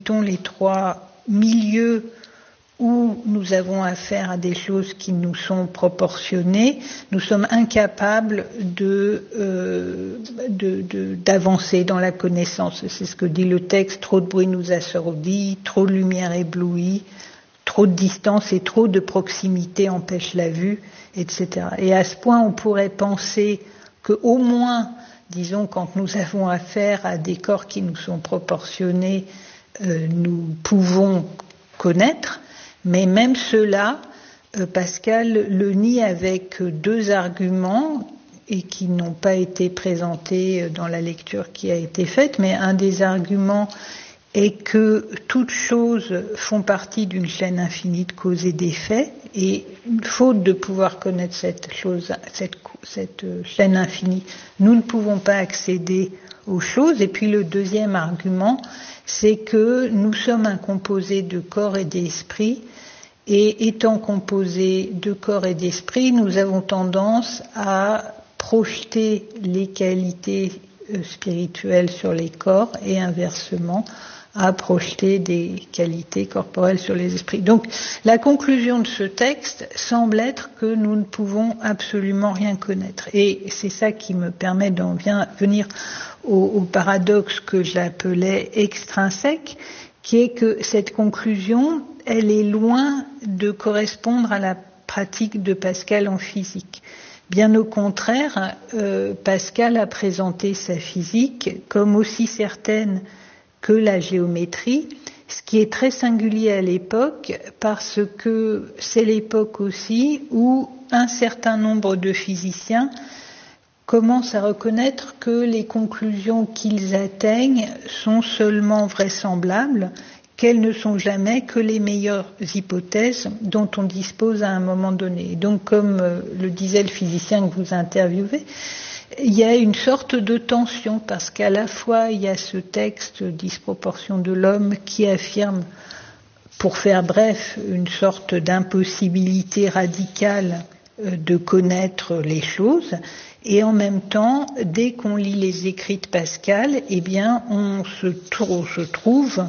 les trois milieux où nous avons affaire à des choses qui nous sont proportionnées, nous sommes incapables d'avancer dans la connaissance. C'est ce que dit le texte, trop de bruit nous assourdit, trop de lumière éblouit, trop de distance et trop de proximité empêchent la vue, etc. Et à ce point, on pourrait penser qu'au moins, disons, quand nous avons affaire à des corps qui nous sont proportionnés, nous pouvons connaître, mais même cela, Pascal le nie avec deux arguments et qui n'ont pas été présentés dans la lecture qui a été faite, mais un des arguments est que toutes choses font partie d'une chaîne infinie de causes et d'effets, et faute de pouvoir connaître cette chaîne infinie, nous ne pouvons pas accéder aux choses. Et puis le deuxième argument, c'est que nous sommes un composé de corps et d'esprit, et étant composés de corps et d'esprit, nous avons tendance à projeter les qualités spirituelles sur les corps et inversement à projeter des qualités corporelles sur les esprits. Donc la conclusion de ce texte semble être que nous ne pouvons absolument rien connaître. Et c'est ça qui me permet d'en venir au paradoxe que j'appelais extrinsèque, qui est que cette conclusion, elle est loin de correspondre à la pratique de Pascal en physique. Bien au contraire, Pascal a présenté sa physique comme aussi certaine que la géométrie, ce qui est très singulier à l'époque parce que c'est l'époque aussi où un certain nombre de physiciens commencent à reconnaître que les conclusions qu'ils atteignent sont seulement vraisemblables, qu'elles ne sont jamais que les meilleures hypothèses dont on dispose à un moment donné. Donc, comme le disait le physicien que vous interviewez, il y a une sorte de tension parce qu'à la fois il y a ce texte Disproportion de l'homme qui affirme, pour faire bref, une sorte d'impossibilité radicale de connaître les choses, et en même temps, dès qu'on lit les écrits de Pascal, eh bien, on se trouve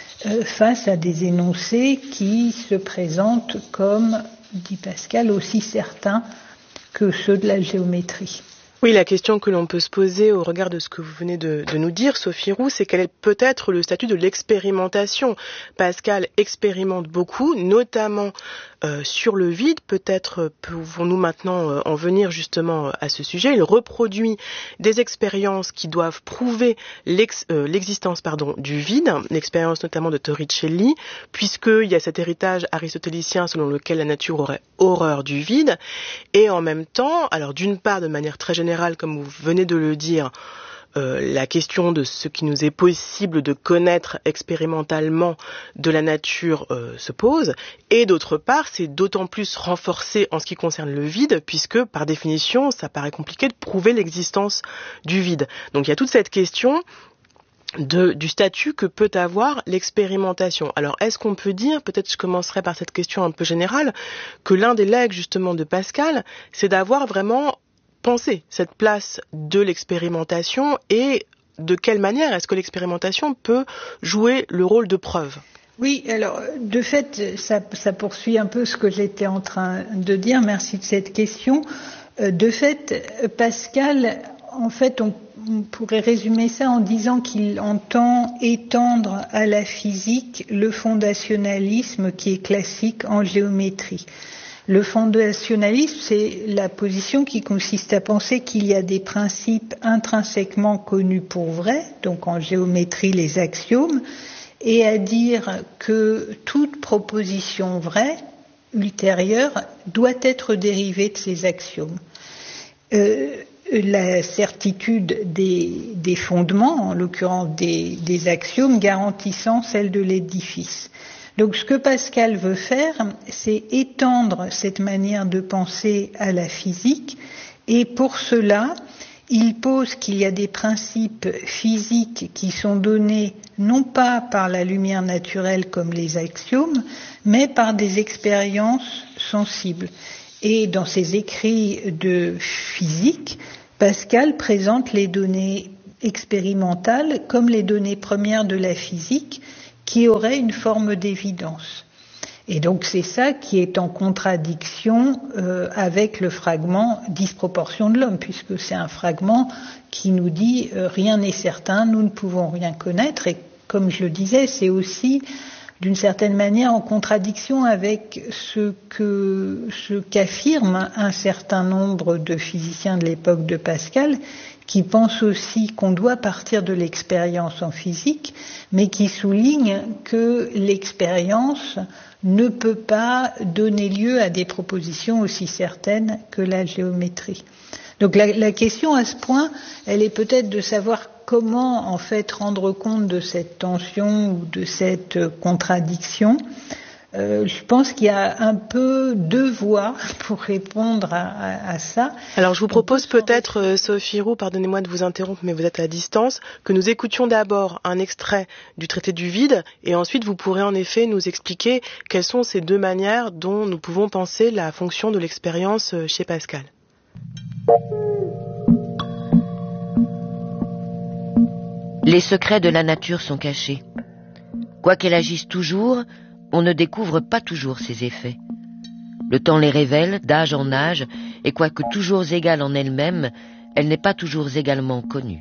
face à des énoncés qui se présentent comme, dit Pascal, aussi certains que ceux de la géométrie. Oui, la question que l'on peut se poser au regard de ce que vous venez de nous dire, Sophie Roux, c'est quel est peut-être le statut de l'expérimentation. Pascal expérimente beaucoup, notamment sur le vide. Peut-être pouvons-nous maintenant en venir justement à ce sujet. Il reproduit des expériences qui doivent prouver l'existence du vide, l'expérience notamment de Torricelli, puisqu'il y a cet héritage aristotélicien selon lequel la nature aurait horreur du vide. Et en même temps, alors d'une part de manière très générale, comme vous venez de le dire, la question de ce qui nous est possible de connaître expérimentalement de la nature se pose, et d'autre part, c'est d'autant plus renforcé en ce qui concerne le vide, puisque par définition, ça paraît compliqué de prouver l'existence du vide. Donc il y a toute cette question du statut que peut avoir l'expérimentation. Alors, est-ce qu'on peut dire, peut-être je commencerai par cette question un peu générale, que l'un des legs justement de Pascal, c'est d'avoir vraiment pensé cette place de l'expérimentation, et de quelle manière est-ce que l'expérimentation peut jouer le rôle de preuve ? Oui, alors de fait, ça poursuit un peu ce que j'étais en train de dire. Merci de cette question. De fait, Pascal, en fait, on pourrait résumer ça en disant qu'il entend étendre à la physique le fondationalisme qui est classique en géométrie. Le fondationalisme, c'est la position qui consiste à penser qu'il y a des principes intrinsèquement connus pour vrais, donc en géométrie les axiomes, et à dire que toute proposition vraie, ultérieure, doit être dérivée de ces axiomes. La certitude des fondements, en l'occurrence des axiomes, garantissant celle de l'édifice. Donc ce que Pascal veut faire, c'est étendre cette manière de penser à la physique, et pour cela, il pose qu'il y a des principes physiques qui sont donnés non pas par la lumière naturelle comme les axiomes, mais par des expériences sensibles. Et dans ses écrits de physique, Pascal présente les données expérimentales comme les données premières de la physique, qui aurait une forme d'évidence. Et donc c'est ça qui est en contradiction avec le fragment disproportion de l'homme, puisque c'est un fragment qui nous dit rien n'est certain, nous ne pouvons rien connaître, et comme je le disais, c'est aussi d'une certaine manière en contradiction avec ce qu'affirment un certain nombre de physiciens de l'époque de Pascal, qui pensent aussi qu'on doit partir de l'expérience en physique, mais qui soulignent que l'expérience ne peut pas donner lieu à des propositions aussi certaines que la géométrie. Donc la question à ce point, elle est peut-être de savoir comment en fait rendre compte de cette tension ou de cette contradiction. Je pense qu'il y a un peu deux voies pour répondre à ça. Alors je vous propose peut-être, Sophie Roux, pardonnez-moi de vous interrompre, mais vous êtes à distance, que nous écoutions d'abord un extrait du traité du vide, et ensuite vous pourrez en effet nous expliquer quelles sont ces deux manières dont nous pouvons penser la fonction de l'expérience chez Pascal. Les secrets de la nature sont cachés. Quoiqu'elle agisse toujours, on ne découvre pas toujours ses effets. Le temps les révèle d'âge en âge, et quoique toujours égale en elle-même, elle n'est pas toujours également connue.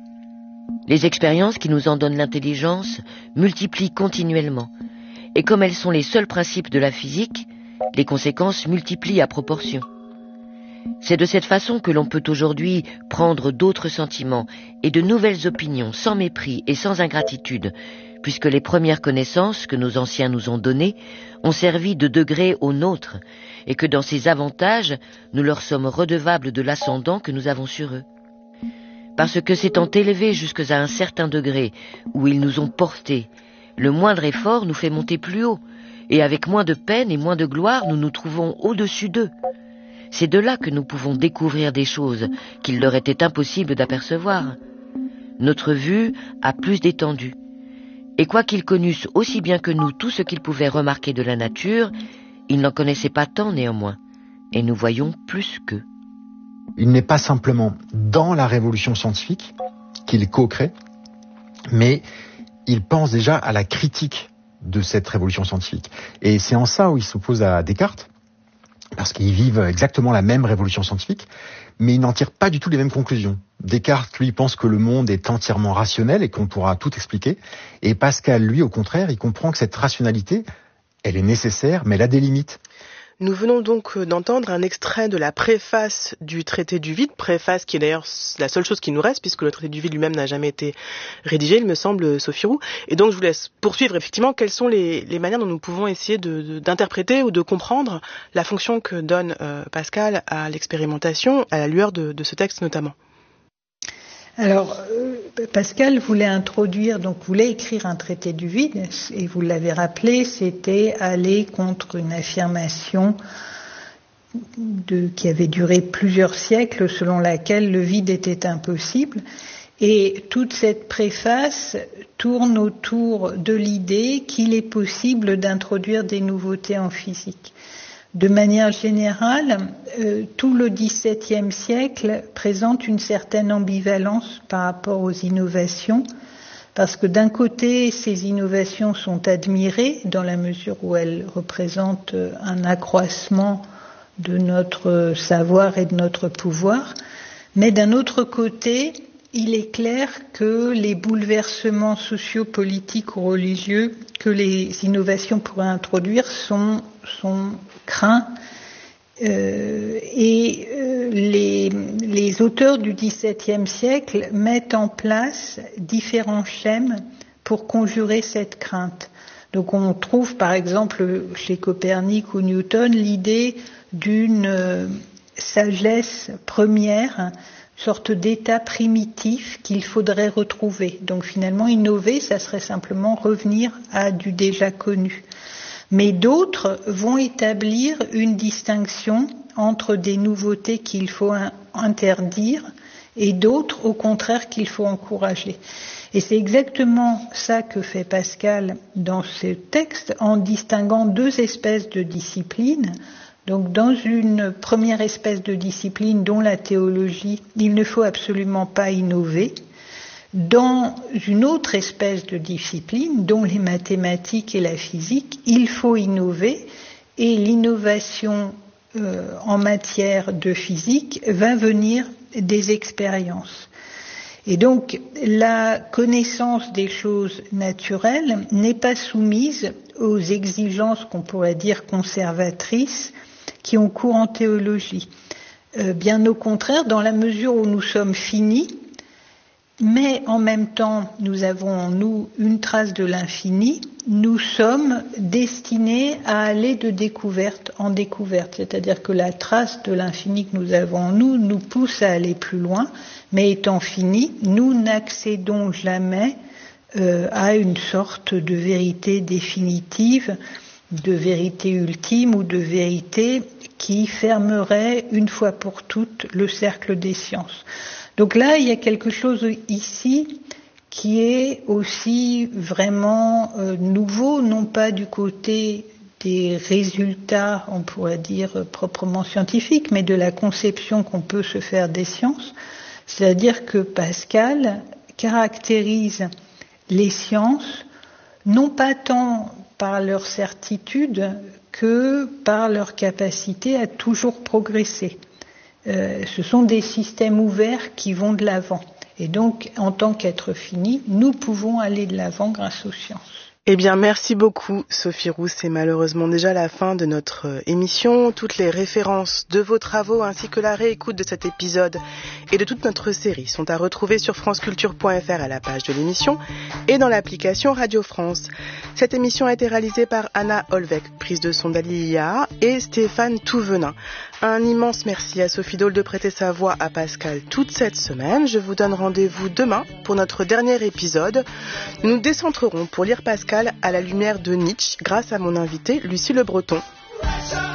Les expériences qui nous en donnent l'intelligence multiplient continuellement, et comme elles sont les seuls principes de la physique, les conséquences multiplient à proportion. C'est de cette façon que l'on peut aujourd'hui prendre d'autres sentiments et de nouvelles opinions sans mépris et sans ingratitude, puisque les premières connaissances que nos anciens nous ont données ont servi de degré aux nôtres, et que dans ces avantages, nous leur sommes redevables de l'ascendant que nous avons sur eux. Parce que s'étant élevés jusqu'à un certain degré où ils nous ont portés, le moindre effort nous fait monter plus haut, et avec moins de peine et moins de gloire, nous nous trouvons au-dessus d'eux. C'est de là que nous pouvons découvrir des choses qu'il leur était impossible d'apercevoir. Notre vue a plus d'étendue. Et quoiqu'ils connussent aussi bien que nous tout ce qu'ils pouvaient remarquer de la nature, ils n'en connaissaient pas tant néanmoins, et nous voyons plus qu'eux. Il n'est pas simplement dans la révolution scientifique qu'il co-crée, mais il pense déjà à la critique de cette révolution scientifique. Et c'est en ça où il s'oppose à Descartes, parce qu'ils vivent exactement la même révolution scientifique, mais ils n'en tirent pas du tout les mêmes conclusions. Descartes, lui, pense que le monde est entièrement rationnel et qu'on pourra tout expliquer. Et Pascal, lui, au contraire, il comprend que cette rationalité, elle est nécessaire, mais elle a des limites. Nous venons donc d'entendre un extrait de la préface du traité du vide, préface qui est d'ailleurs la seule chose qui nous reste, puisque le traité du vide lui-même n'a jamais été rédigé, il me semble, Sophie Roux. Et donc je vous laisse poursuivre effectivement quelles sont les manières dont nous pouvons essayer d'interpréter ou de comprendre la fonction que donne Pascal à l'expérimentation, à la lueur de ce texte notamment. Alors, Pascal voulait écrire un traité du vide, et vous l'avez rappelé, c'était aller contre une affirmation qui avait duré plusieurs siècles, selon laquelle le vide était impossible. Et toute cette préface tourne autour de l'idée qu'il est possible d'introduire des nouveautés en physique. De manière générale, tout le XVIIe siècle présente une certaine ambivalence par rapport aux innovations, parce que d'un côté, ces innovations sont admirées dans la mesure où elles représentent un accroissement de notre savoir et de notre pouvoir, mais d'un autre côté, il est clair que les bouleversements sociopolitiques ou religieux que les innovations pourraient introduire sont craints et les auteurs du XVIIe siècle mettent en place différents schèmes pour conjurer cette crainte. Donc on trouve par exemple chez Copernic ou Newton l'idée d'une sagesse première, sorte d'état primitif qu'il faudrait retrouver. Donc finalement, innover, ça serait simplement revenir à du déjà connu. Mais d'autres vont établir une distinction entre des nouveautés qu'il faut interdire et d'autres, au contraire, qu'il faut encourager. Et c'est exactement ça que fait Pascal dans ce texte, en distinguant deux espèces de disciplines. Donc dans une première espèce de discipline dont la théologie, il ne faut absolument pas innover, Dans une autre espèce de discipline, dont les mathématiques et la physique, il faut innover, et l'innovation en matière de physique va venir des expériences. Et donc, la connaissance des choses naturelles n'est pas soumise aux exigences qu'on pourrait dire conservatrices qui ont cours en théologie. Bien au contraire, dans la mesure où nous sommes finis, mais en même temps, nous avons en nous une trace de l'infini, nous sommes destinés à aller de découverte en découverte. C'est-à-dire que la trace de l'infini que nous avons en nous nous pousse à aller plus loin, mais étant finis, nous n'accédons jamais à une sorte de vérité définitive, de vérité ultime ou de vérité qui fermerait une fois pour toutes le cercle des sciences. Donc là, il y a quelque chose ici qui est aussi vraiment nouveau, non pas du côté des résultats, on pourrait dire proprement scientifiques, mais de la conception qu'on peut se faire des sciences. C'est-à-dire que Pascal caractérise les sciences non pas tant par leur certitude que par leur capacité à toujours progresser. Ce sont des systèmes ouverts qui vont de l'avant. Et donc, en tant qu'être fini, nous pouvons aller de l'avant grâce aux sciences. Eh bien, merci beaucoup, Sophie Roux. C'est malheureusement déjà la fin de notre émission. Toutes les références de vos travaux ainsi que la réécoute de cet épisode et de toute notre série sont à retrouver sur franceculture.fr à la page de l'émission et dans l'application Radio France. Cette émission a été réalisée par Anna Olvec, prise de son d'Alilia, et Stéphane Touvenin. Un immense merci à Sophie Dole de prêter sa voix à Pascal toute cette semaine. Je vous donne rendez-vous demain pour notre dernier épisode. Nous décentrerons pour lire Pascal à la lumière de Nietzsche grâce à mon invité Lucie Le Breton.